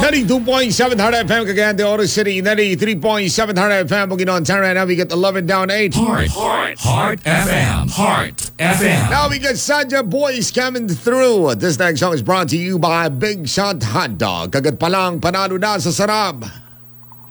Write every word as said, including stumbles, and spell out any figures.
ninety-two point seven Heart F M, Cagayan de Oro City. ninety-three point seven Heart F M, Bukidnon. Time right now, we get eleven down eight. Heart, Heart, Heart F M, Heart F M. Now we get Sadja Boys coming through. This next song is brought to you by Big Shot Hot Dog. Kagat pa lang, panalo na sa sarap.